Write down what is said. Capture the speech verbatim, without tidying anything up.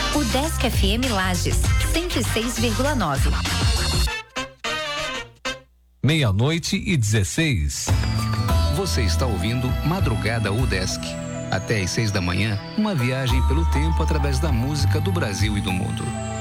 O Desk F M Lages, cento e seis vírgula nove. Meia-noite e dezesseis. Você está ouvindo Madrugada UDESC. Até às seis da manhã, uma viagem pelo tempo através da música do Brasil e do mundo.